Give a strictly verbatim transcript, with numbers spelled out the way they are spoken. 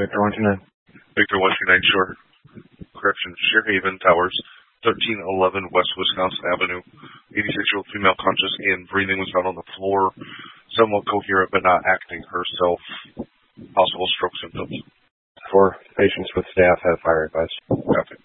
Victor one two nine. Victor one two nine, Shore Correction, Shearhaven Towers, thirteen eleven West Wisconsin Avenue. eighty-six-year-old female conscious and breathing was found on the floor, somewhat coherent but not acting herself. Possible stroke symptoms. Four patients with staff have fire advice. Copy.